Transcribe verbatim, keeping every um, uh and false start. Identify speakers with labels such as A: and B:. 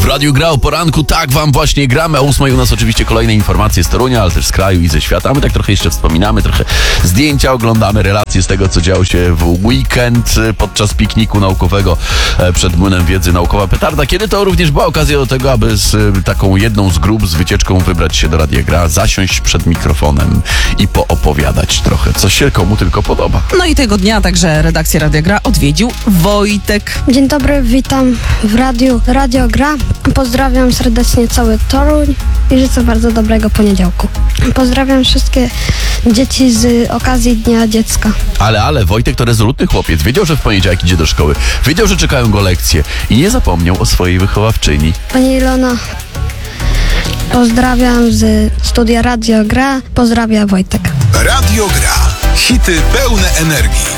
A: W Radiu Gra o poranku, tak wam właśnie gramy. O ósmej u nas oczywiście kolejne informacje z Torunia, ale też z kraju i ze świata. A my tak trochę jeszcze wspominamy, trochę zdjęcia oglądamy, relacje z tego, co działo się w weekend podczas pikniku naukowego przed Młynem Wiedzy Naukowa Petarda, kiedy to również była okazja do tego, aby z taką jedną z grup, z wycieczką wybrać się do Radia Gra, zasiąść przed mikrofonem i poopowiadać trochę, co się komu tylko podoba.
B: No i tego dnia także redakcję Radia Gra odwiedził Wojtek.
C: Dzień dobry, witam w radiu Radio Gra. Pozdrawiam serdecznie cały Toruń i życzę bardzo dobrego poniedziałku. Pozdrawiam wszystkie dzieci z okazji Dnia Dziecka.
A: Ale, ale, Wojtek to rezolutny chłopiec. Wiedział, że w poniedziałek idzie do szkoły. Wiedział, że czekają go lekcje i nie zapomniał o swojej wychowawczyni.
C: Pani Ilona, pozdrawiam z studia Radio Gra. Pozdrawia Wojtek.
D: Radio Gra. Hity pełne energii.